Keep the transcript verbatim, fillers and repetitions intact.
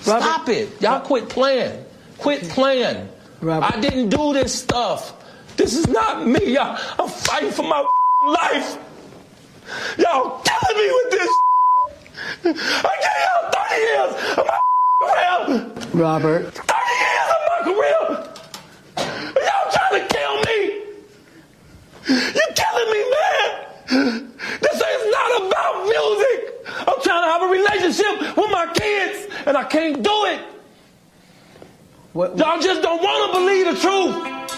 Robert, Stop it. Y'all quit playing. Quit playing. Robert. I didn't do this stuff. This is not me. Y'all, I'm fighting for my life. Y'all killing me with this. I gave y'all thirty years of my career. Robert. thirty years of my career. Y'all trying to kill me. You're killing me, man. This is not about music. I'm trying to have a relationship with my kids, and I can't do it. What, Y'all just don't want to believe the truth.